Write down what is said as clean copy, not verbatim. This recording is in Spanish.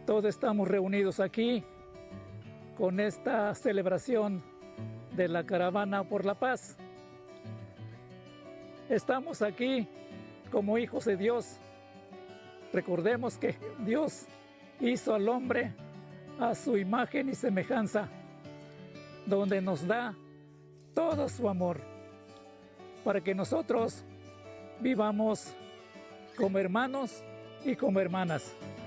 Todos estamos reunidos aquí con esta celebración de la Caravana por la Paz. Estamos aquí como hijos de Dios. Recordemos que Dios hizo al hombre a su imagen y semejanza, donde nos da todo su amor, para que nosotros vivamos como hermanos y como hermanas.